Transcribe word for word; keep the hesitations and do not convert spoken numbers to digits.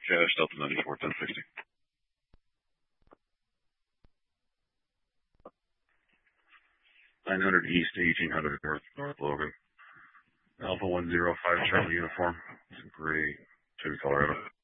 Cash, Delta ninety-four, ten sixty. nine hundred East, eighteen hundred North, North Logan. Alpha one zero five Charlie uniform. It's a gray, Chevy Colorado.